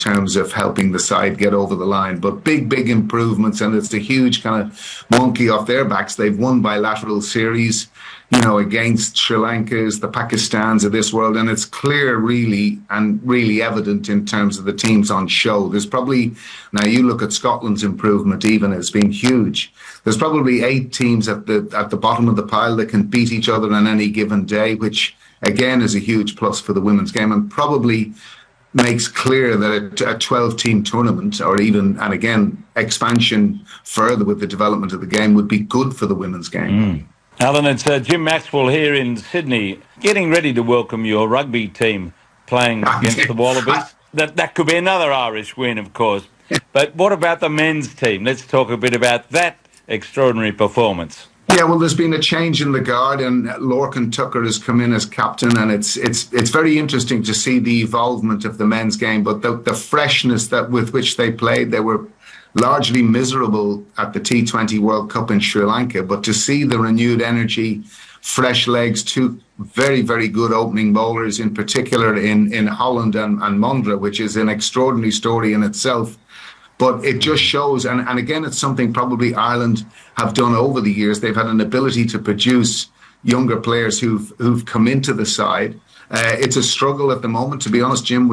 terms of helping the side get over the line. But big improvements, and it's a huge kind of monkey off their backs. They've won bilateral series, against Sri Lanka's, the Pakistans of this world, and it's clear really evident in terms of the teams on show. There's probably, now you look at Scotland's improvement even, it's been huge. There's probably 8 teams at the bottom of the pile that can beat each other on any given day, which again is a huge plus for the women's game, and probably makes clear that a 12-team tournament, or even, and again, expansion further with the development of the game, would be good for the women's game. Alan, it's Jim Maxwell here in Sydney, getting ready to welcome your rugby team playing against the Wallabies. That could be another Irish win, of course. But what about the men's team? Let's talk a bit about that extraordinary performance. Yeah, well, there's been a change in the guard, and Lorcan Tucker has come in as captain, and it's very interesting to see the evolvement of the men's game. But the freshness with which they played, they were largely miserable at the T20 World Cup in Sri Lanka, but to see the renewed energy, fresh legs, 2 very, very good opening bowlers, in particular in Holland and Mundra, which is an extraordinary story in itself. But it just shows, and again, it's something probably Ireland have done over the years. They've had an ability to produce younger players who've come into the side. It's a struggle at the moment, to be honest, Jim,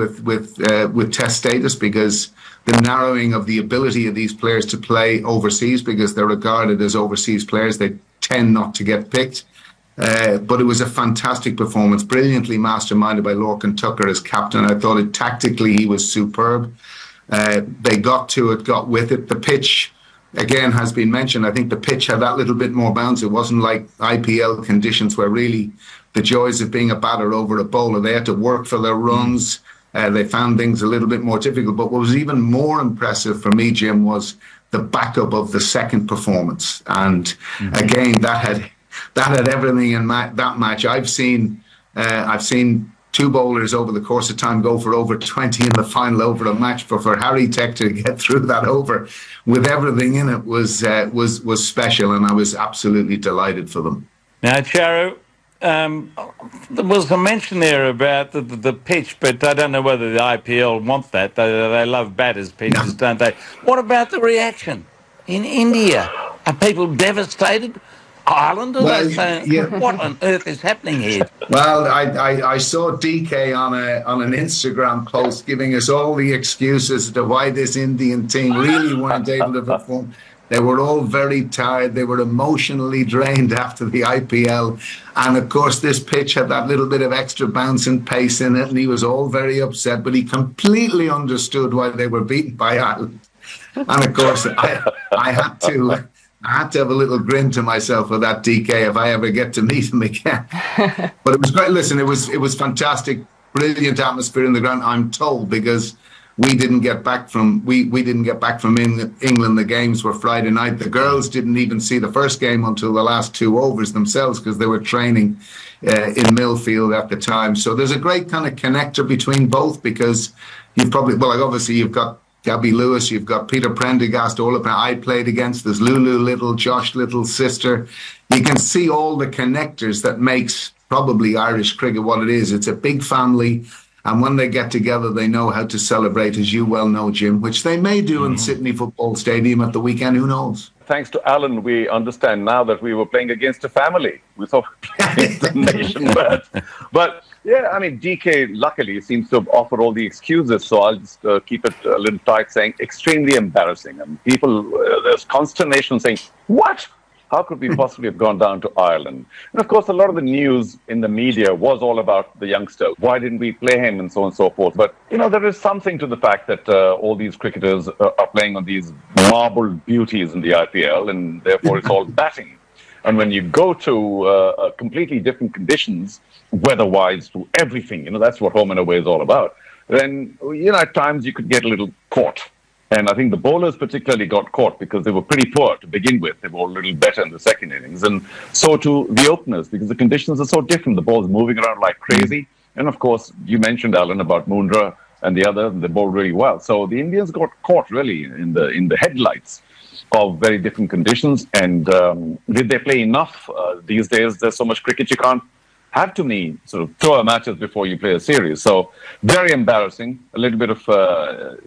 with Test status, because the narrowing of the ability of these players to play overseas, because they're regarded as overseas players, they tend not to get picked. But it was a fantastic performance, brilliantly masterminded by Lorcan Tucker as captain. I thought tactically he was superb. They got to it, got with it. The pitch, again, has been mentioned. I think the pitch had that little bit more bounce. It wasn't like IPL conditions where really the joys of being a batter over a bowler. They had to work for their runs. They found things a little bit more difficult. But what was even more impressive for me, Jim, was the backup of the second performance. And again, that had everything in that match. I've seen 2 bowlers over the course of time go for over 20 in the final over a match, but for Harry Tech to get through that over with everything in it was special, and I was absolutely delighted for them. Now, Charu, there was a mention there about the pitch, but I don't know whether the IPL want that. They love batters' pitches, don't they? What about the reaction in India? Are people devastated? Ireland? What on earth is happening here? Well, I saw DK on an Instagram post giving us all the excuses as to why this Indian team really weren't able to perform. They were all very tired. They were emotionally drained after the IPL. And, of course, this pitch had that little bit of extra bounce and pace in it, and he was all very upset. But he completely understood why they were beaten by Ireland. And, of course, I had to have a little grin to myself with that DK if I ever get to meet him again. But it was great. Listen, it was fantastic, brilliant atmosphere in the ground, I'm told, because we didn't get back from England. The games were Friday night. The girls didn't even see the first game until the last 2 overs themselves, because they were training in Millfield at the time. So there's a great kind of connector between both, because obviously you've got Gabby Lewis, you've got Peter Prendergast, all of them I played against. There's Lulu Little, Josh Little's sister. You can see all the connectors that makes probably Irish cricket what it is. It's a big family, and when they get together, they know how to celebrate, as you well know, Jim, which they may do in Sydney Football Stadium at the weekend. Who knows? Thanks to Alan, we understand now that we were playing against a family. We thought against the nation, but yeah, I mean, DK luckily seems to have offered all the excuses, so I'll just keep it a little tight, saying extremely embarrassing. And people, there's consternation saying, what? How could we possibly have gone down to Ireland? And of course, a lot of the news in the media was all about the youngster. Why didn't we play him, and so on and so forth. But, there is something to the fact that all these cricketers are playing on these marble beauties in the IPL, and therefore it's all batting. And when you go to completely different conditions, weather-wise, to everything, that's what home and away is all about, then, at times you could get a little caught. And I think the bowlers particularly got caught because they were pretty poor to begin with. They were a little better in the second innings. And so too the openers, because the conditions are so different. The ball's moving around like crazy. And of course, you mentioned, Alan, about Mundra and the others, and they bowled really well. So the Indians got caught really in the headlights of very different conditions. And did they play enough? These days, there's so much cricket, you can't have too many sort of tour matches before you play a series. So very embarrassing. A little bit of